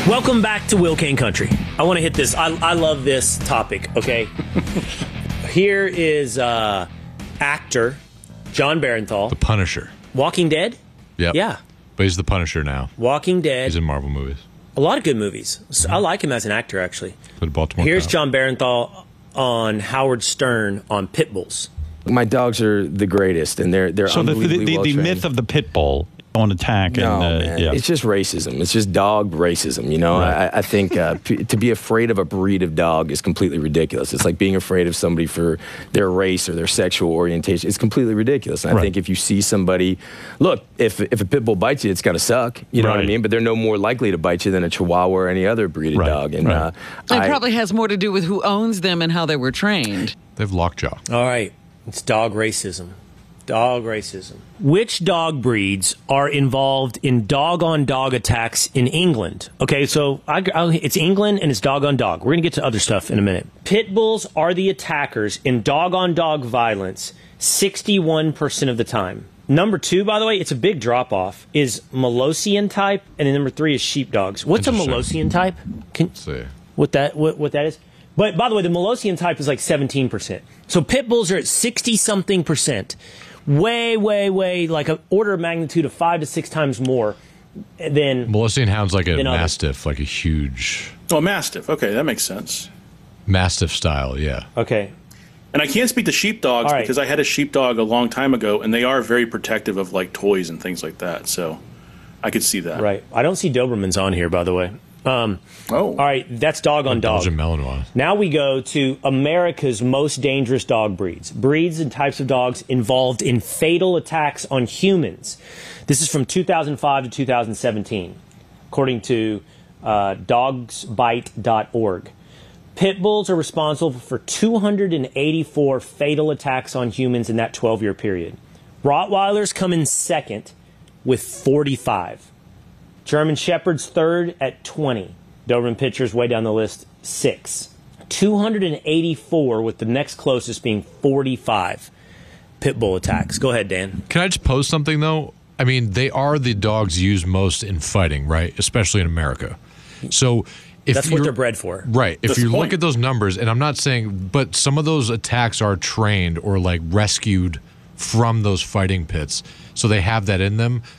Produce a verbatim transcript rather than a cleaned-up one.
Welcome back to Will Kane Country. I want to hit this. I, I love this topic, okay? Here is uh, actor John Barenthal. The Punisher. Walking Dead? Yep. Yeah. But he's the Punisher now. Walking Dead. He's in Marvel movies. A lot of good movies. So I like him as an actor, actually. For the Baltimore Here's Cow. John Barenthal on Howard Stern on Pit Bulls. My dogs are the greatest, and they're they're So the, the, unbelievably the, well the trained. myth of the pit bull on attack. No, and, uh, man. yeah. It's just racism. It's just dog racism, you know? Right. I, I think uh, p- to be afraid of a breed of dog is completely ridiculous. It's like being afraid of somebody for their race or their sexual orientation. It's completely ridiculous. And I Right. think if you see somebody, look, if if a pit bull bites you, it's got to suck, you know what I Right. mean? But they're no more likely to bite you than a Chihuahua or any other breed of Right. dog. And Right. uh, It I- probably has more to do with who owns them and how they were trained. They have lockjaw. All right. It's dog racism. Dog racism. Which dog breeds are involved in dog-on-dog attacks in England? Okay, so I, I, it's England and it's dog-on-dog. We're going to get to other stuff in a minute. Pit bulls are the attackers in dog-on-dog violence sixty-one percent of the time. Number two, by the way, it's a big drop-off, is Malosian type, and then number three is sheepdogs. What's a Interesting. Malosian type? Can, Let's see. what that what, what that is. But by the way, the Malosian type is like seventeen percent. So pit bulls are at sixty something percent. Way, way, way, like an order of magnitude of five to six times more than Molossian Hound's like a Than others. Mastiff, like a huge Oh, Mastiff. Okay, that makes sense. Mastiff style, yeah. okay. And I can't speak to sheepdogs All right. because I had a sheepdog a long time ago, and they are very protective of like toys and things like that. So I could see that. Right. I don't see Dobermans on here, by the way. Um, Oh. all right, that's dog on dog. Belgian Malinois. Now we go to America's most dangerous dog breeds. Breeds and types of dogs involved in fatal attacks on humans. This is from two thousand five to two thousand seventeen, according to uh, dogs bite dot org. Pit bulls are responsible for two hundred eighty-four fatal attacks on humans in that twelve-year period. Rottweilers come in second with forty-five. German Shepherds third at twenty. Doberman Pinschers way down the list, six. two hundred eighty-four with the next closest being forty-five pit bull attacks. Go ahead, Dan. Can I just pose something, though? I mean, they are the dogs used most in fighting, right? Especially in America. So if That's what you're- they're bred for. Right. If That's you the look point. at those numbers, and I'm not saying, but some of those attacks are trained or like rescued from those fighting pits. So they have that in them.